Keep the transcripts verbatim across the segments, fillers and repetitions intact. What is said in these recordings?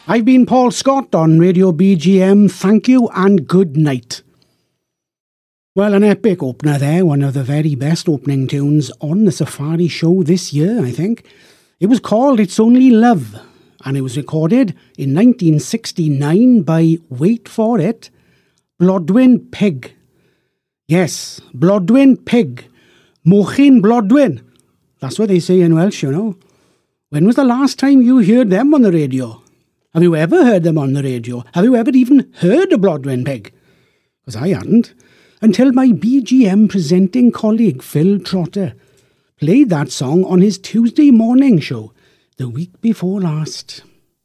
I've been Paul Scott on Radio B G M. Thank you and good night. Well, an epic opener there, one of the very best opening tunes on the Safari show this year, I think. It was called It's Only Love, and it was recorded in nineteen sixty-nine by, wait for it, Blodwyn Pig. Yes, Blodwyn Pig. Mochyn Blodwyn. That's what they say in Welsh, you know. When was the last time you heard them on the radio? Have you ever heard them on the radio? Have you ever even heard of Blodwyn Pig? Because I hadn't. Until my B G M presenting colleague Phil Trotter played that song on his Tuesday morning show the week before last.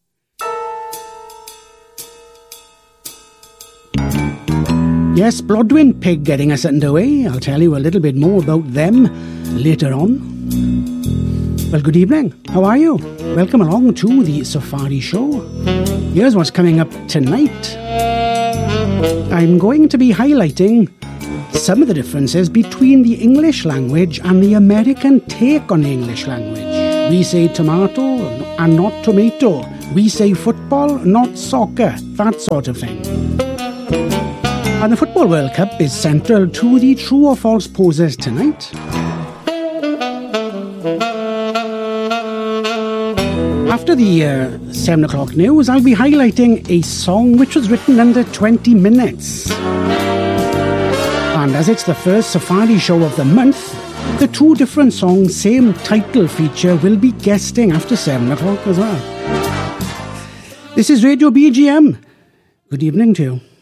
Yes, Blodwyn Pig getting us underway. I'll tell you a little bit more about them later on. Well, good evening. How are you? Welcome along to the Safari Show. Here's what's coming up tonight. I'm going to be highlighting some of the differences between the English language and the American take on the English language. We say tomato and not tomato. We say football, not soccer. That sort of thing. And the Football World Cup is central to the true or false poses tonight. After the uh, seven o'clock news, I'll be highlighting a song which was written under twenty minutes. And as it's the first Safari show of the month, the two different songs, same title feature, will be guesting after seven o'clock as well. This is Radio B G M. Good evening to you.